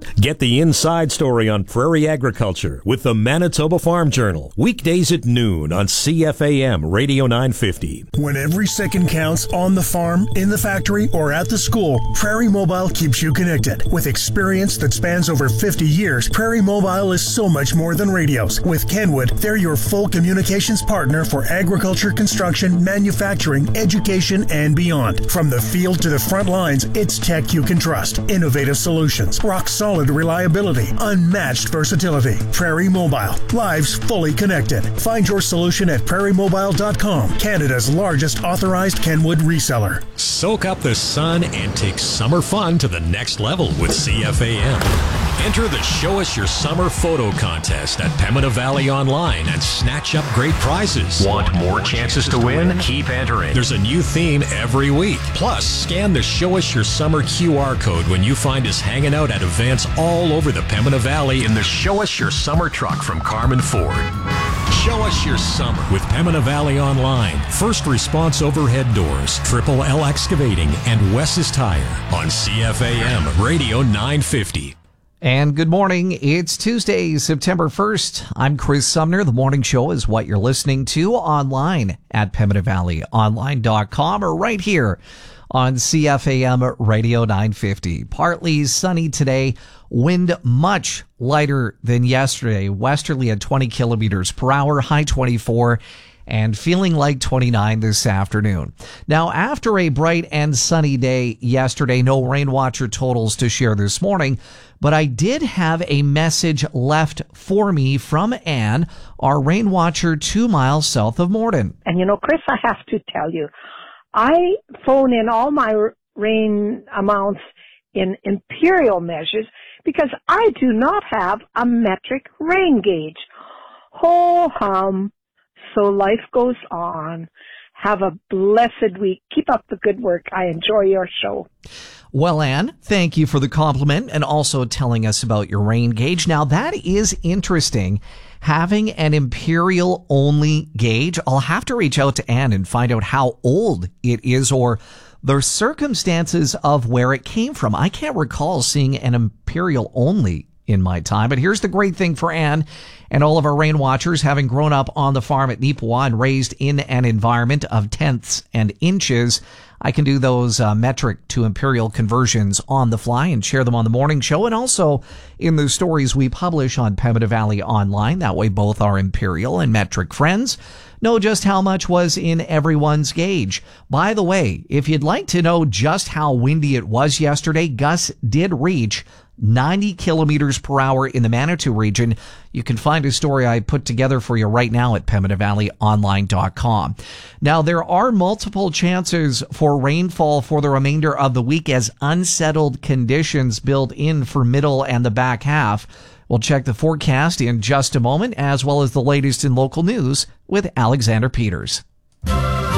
Get the inside story on prairie agriculture with the Manitoba Farm Journal, weekdays at noon on CFAM Radio 950. When every second counts on the farm, in the factory, or at the school, Prairie Mobile keeps you connected. With experience that spans over 50 years, Prairie Mobile is so much more than radios. With Kenwood, they're your full communications partner for agriculture, construction, manufacturing, education, and beyond. From the field to the front lines, it's tech you can trust. Innovative solutions, rock-solid reliability, unmatched versatility. Prairie Mobile, lives fully connected. Find your solution at prairiemobile.com, Canada's largest authorized Kenwood reseller. Soak up the sun and take summer fun to the next level with CFAM. Enter the Show Us Your Summer photo contest at Pembina Valley Online and snatch up great prizes. Want more chances to win? Keep entering. There's a new theme every week. Plus, scan the Show Us Your Summer QR code when you find us hanging out at events all over the Pembina Valley in the Show Us Your Summer truck from Carmen Ford. Show Us Your Summer with Pembina Valley Online, First Response Overhead Doors, Triple L Excavating, and Wes's Tire on CFAM Radio 950. And good morning. It's Tuesday, September 1st. I'm Chris Sumner. The morning show is what you're listening to online at PembinaValleyOnline.com or right here on CFAM Radio 950. Partly sunny today. Wind much lighter than yesterday. Westerly at 20 kilometers per hour, high 24, and feeling like 29 this afternoon. Now, after a bright and sunny day yesterday, no rain watcher totals to share this morning, but I did have a message left for me from Anne, our rain watcher 2 miles south of Morden. And you know, Chris, I have to tell you, I phone in all my rain amounts in imperial measures because I do not have a metric rain gauge. Ho hum. So life goes on. Have a blessed week. Keep up the good work. I enjoy your show. Well, Anne, thank you for the compliment and also telling us about your rain gauge. Now, that is interesting, having an imperial-only gauge. I'll have to reach out to Anne and find out how old it is or the circumstances of where it came from. I can't recall seeing an imperial-only in my time. But here's the great thing for Anne and all of our rain watchers, having grown up on the farm at Neepawa and raised in an environment of tenths and inches. I can do those metric to imperial conversions on the fly and share them on the morning show and also in the stories we publish on Pembina Valley Online. That way both our imperial and metric friends know just how much was in everyone's gauge. By the way, if you'd like to know just how windy it was yesterday, gusts did reach 90 kilometers per hour in the Manitou region. You can find a story I put together for you right now at PembinaValleyOnline.com. Now, there are multiple chances for rainfall for the remainder of the week as unsettled conditions build in for middle and the back half. We'll check the forecast in just a moment, as well as the latest in local news with Alexander Peters.